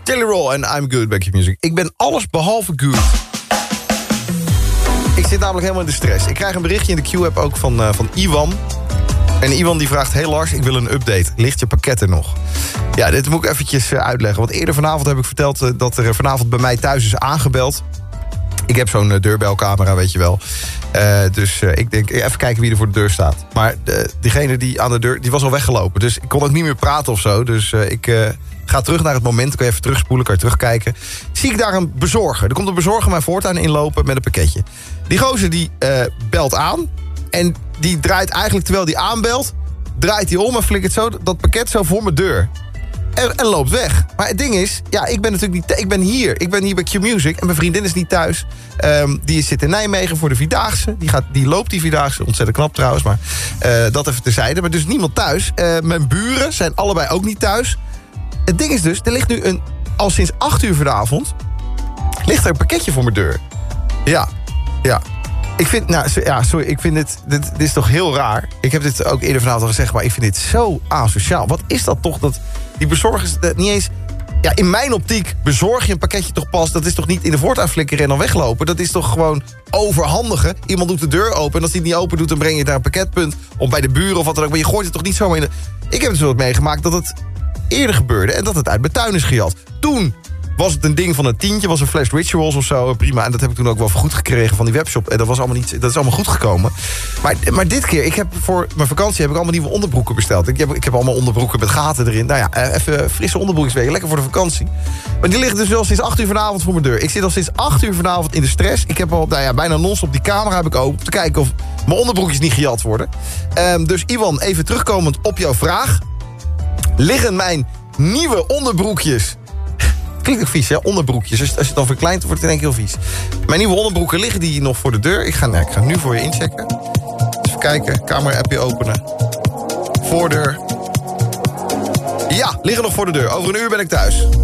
Jelly Roll en I'm Good bij Q-Music. Ik ben alles behalve good. Ik zit namelijk helemaal in de stress. Ik krijg een berichtje in de Q-app ook van Iwan. En Iwan die vraagt... Hey Lars, ik wil een update. Ligt je pakket er nog? Ja, dit moet ik eventjes uitleggen. Want eerder vanavond heb ik verteld... dat er vanavond bij mij thuis is aangebeld. Ik heb zo'n deurbelcamera, weet je wel. Dus ik denk, even kijken wie er voor de deur staat. Maar diegene die aan de deur, die was al weggelopen. Dus ik kon ook niet meer praten of zo. Dus ik ga terug naar het moment. Kan je even terugspoelen, kan je terugkijken. Zie ik daar een bezorger. Er komt een bezorger mijn voortuin inlopen met een pakketje. Die gozer die belt aan. En die draait eigenlijk, terwijl die aanbelt... draait hij om en flikkert zo dat pakket zo voor mijn deur. En loopt weg. Maar het ding is, ja, ik ben natuurlijk niet... Ik ben hier bij Q-Music en mijn vriendin is niet thuis. Die zit in Nijmegen voor de Vierdaagse. Die loopt die Vierdaagse. Ontzettend knap trouwens, maar dat even terzijde. Maar dus niemand thuis. Mijn buren zijn allebei ook niet thuis. Het ding is dus, er ligt nu al sinds 8 uur vanavond... ligt er een pakketje voor mijn deur. Ja. Ik vind dit is toch heel raar. Ik heb dit ook eerder vanavond al gezegd, maar ik vind dit zo asociaal. Wat is dat toch, dat die bezorgers niet eens... Ja, in mijn optiek bezorg je een pakketje toch pas... dat is toch niet in de voortuin flikkeren en dan weglopen? Dat is toch gewoon overhandigen? Iemand doet de deur open en als hij het niet open doet... dan breng je het naar een pakketpunt of bij de buren of wat dan ook. Maar je gooit het toch niet zomaar in de... Ik heb het zo meegemaakt dat het eerder gebeurde... en dat het uit mijn tuin is gejat. Toen was het een ding van een tientje, was een Flash Rituals of zo, prima. En dat heb ik toen ook wel vergoed gekregen van die webshop. En dat is allemaal goed gekomen. Maar dit keer, ik heb voor mijn vakantie heb ik allemaal nieuwe onderbroeken besteld. Ik heb allemaal onderbroeken met gaten erin. Nou ja, even frisse onderbroekjes weer, lekker voor de vakantie. Maar die liggen dus wel sinds 8 uur vanavond voor mijn deur. Ik zit al sinds 8 uur vanavond in de stress. Ik heb al bijna non-stop die camera heb ik open... om te kijken of mijn onderbroekjes niet gejat worden. Dus Iwan, even terugkomend op jouw vraag. Liggen mijn nieuwe onderbroekjes... Klinkt ook vies, hè? Onderbroekjes. Als je het dan verkleint, wordt het in één keer heel vies. Mijn nieuwe onderbroeken liggen die nog voor de deur. Ik ga nu voor je inchecken. Even kijken, camera-appje openen. Voordeur. Ja, liggen nog voor de deur. Over een uur ben ik thuis.